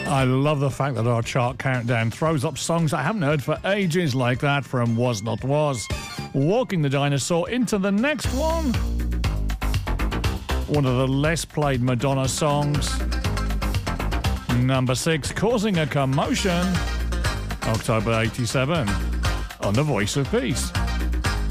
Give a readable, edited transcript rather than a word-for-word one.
I love the fact that our chart countdown throws up songs I haven't heard for ages, like that from Was Not Was. Walking the Dinosaur into the next one. One of the less played Madonna songs. Number 6, Causing a Commotion. October 87 on The Voice of Peace.